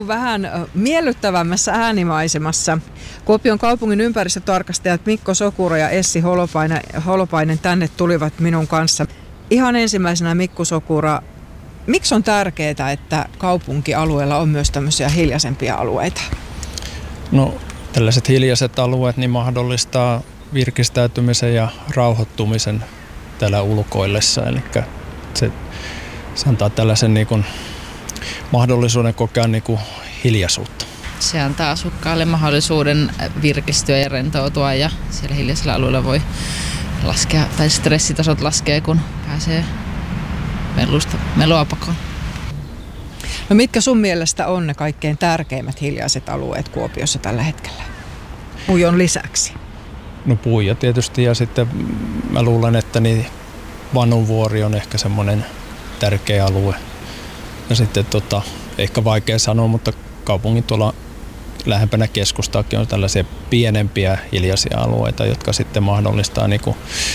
Vähän miellyttävämmässä äänimaisemassa. Kuopion kaupungin ympäristötarkastajat Mikko Sokura ja Essi Holopainen tänne tulivat minun kanssa. Ihan ensimmäisenä Mikko Sokura, miksi on tärkeää, että kaupunkialueella on myös tämmöisiä hiljaisempia alueita? No, tällaiset hiljaiset alueet niin mahdollistaa virkistäytymisen ja rauhoittumisen täällä ulkoillessa. Eli se antaa tällaisen niin kuin mahdollisuuden kokea niin kuin hiljaisuutta. Se antaa asukkaille mahdollisuuden virkistyä ja rentoutua ja siellä hiljaisella alueella voi laskea, tai stressitasot laskee, kun pääsee melua pakoon. No mitkä sun mielestä on ne kaikkein tärkeimmät hiljaiset alueet Kuopiossa tällä hetkellä? Puijon lisäksi. No Puijo tietysti ja sitten mä luulen, että niin Vanunvuori on ehkä semmoinen tärkeä alue. Ja sitten ehkä vaikea sanoa, mutta kaupungin tuolla lähempänä keskustaakin on tällaisia pienempiä hiljaisia alueita, jotka sitten mahdollistaa niinku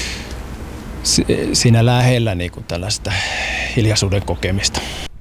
siinä lähellä niinku tällaista hiljaisuuden kokemista.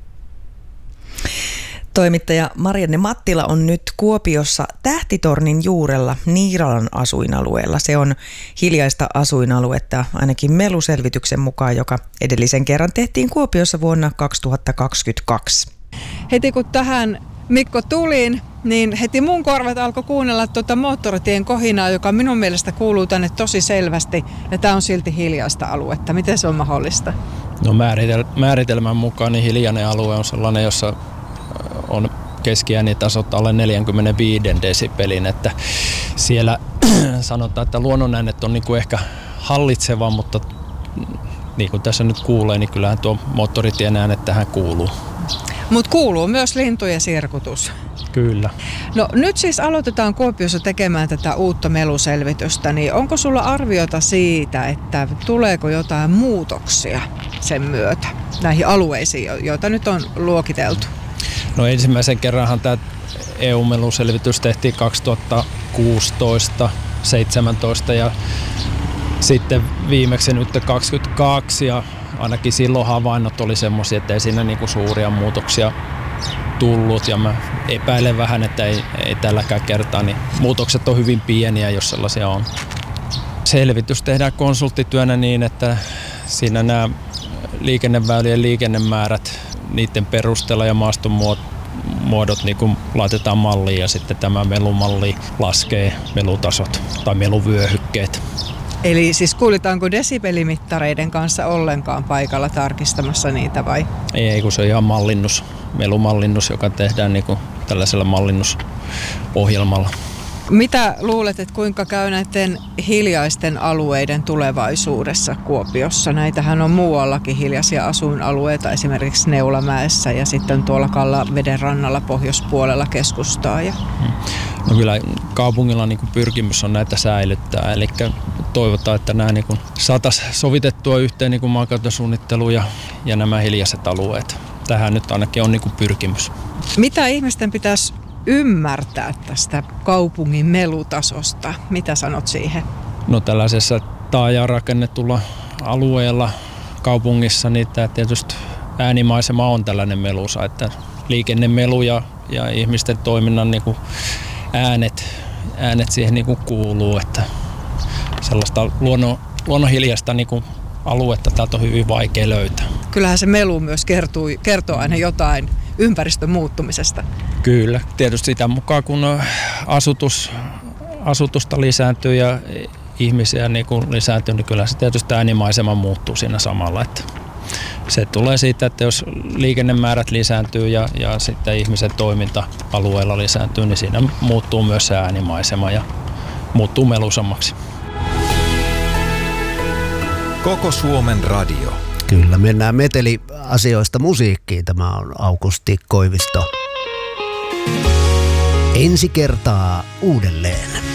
Toimittaja Marianne Mattila on nyt Kuopiossa Tähtitornin juurella Niiralan asuinalueella. Se on hiljaista asuinaluetta ainakin meluselvityksen mukaan, joka edellisen kerran tehtiin Kuopiossa vuonna 2022. Heti kun tähän Mikko tulin, niin heti mun korvat alkoi kuunnella tuota moottoritien kohinaa, joka minun mielestä kuuluu tänne tosi selvästi. Ja tämä on silti hiljaista aluetta. Miten se on mahdollista? No määritelmän mukaan niin hiljainen alue on sellainen, jossa on keskiäänitasot alle 45 desibelin, että siellä sanotaan, että luonnonäänet on niin kuin ehkä hallitseva, mutta niin kuin tässä nyt kuulee, niin kyllähän tuo moottoritien äänet tähän kuuluu. Mutta kuuluu myös lintujen sirkutus. Kyllä. No nyt siis aloitetaan Kuopiossa tekemään tätä uutta meluselvitystä, niin onko sulla arviota siitä, että tuleeko jotain muutoksia sen myötä näihin alueisiin, joita nyt on luokiteltu? No ensimmäisen kerranhan tämä EU-meluselvitys tehtiin 2016, 2017 ja sitten viimeksi nyt 2022 ja ainakin silloin havainnot oli semmoisia, että ei siinä niinku suuria muutoksia tullut ja mä epäilen vähän, että ei tälläkään kertaa, niin muutokset on hyvin pieniä, jos sellaisia on. Selvitys tehdään konsulttityönä niin, että siinä nämä liikenneväylien liikennemäärät, niiden perusteella ja maastonmuodot niin kun laitetaan malliin ja sitten tämä melumalli laskee melutasot tai meluvyöhykkeet. Eli siis kuulitaanko desibelimittareiden kanssa ollenkaan paikalla tarkistamassa niitä vai? Ei, kun se on ihan melumallinnus, joka tehdään niin kuin tällaisella mallinnusohjelmalla. Mitä luulet, että kuinka käy näiden hiljaisten alueiden tulevaisuudessa Kuopiossa? Näitähän on muuallakin hiljaisia asuinalueita, esimerkiksi Neulamäessä ja sitten tuolla Kallaveden rannalla pohjoispuolella keskustaa. No kyllä kaupungilla niin kuin pyrkimys on näitä säilyttää, eli toivotaan, että nämä niin kuin saataisiin sovitettua yhteen niin kuin maankäyttösuunnittelu ja nämä hiljaiset alueet. Tähän nyt ainakin on niin kuin pyrkimys. Mitä ihmisten pitäisi ymmärtää tästä kaupungin melutasosta? Mitä sanot siihen? No tällaisessa taajaan rakennetulla alueella kaupungissa niin tämä tietysti äänimaisema on tällainen melusa, että liikennemelu ja ihmisten toiminnan niin kuin äänet siihen niin kuin kuuluu, että sellaista luonnon hiljaista niin kuin aluetta täältä on hyvin vaikea löytää. Kyllähän se melu myös kertoo aina jotain ympäristön muuttumisesta. Kyllä, tietysti sitä mukaan kun asutusta lisääntyy ja ihmisiä niin kun lisääntyy, niin kyllä se tietysti äänimaisema muuttuu siinä samalla. Että se tulee siitä, että jos liikennemäärät lisääntyy ja sitten ihmisen toiminta alueella lisääntyy, niin siinä muuttuu myös se äänimaisema ja muuttuu melusammaksi. Koko Suomen radio. Kyllä, mennään meteliasioista musiikkiin. Tämä on Aukusti Koivisto. Ensi kertaa uudelleen.